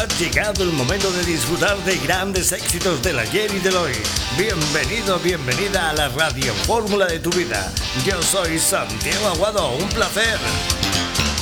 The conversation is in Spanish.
Ha llegado el momento de disfrutar de grandes éxitos del ayer y del hoy. Bienvenido, bienvenida a la radio fórmula de tu vida. Yo soy Santiago Aguado, un placer.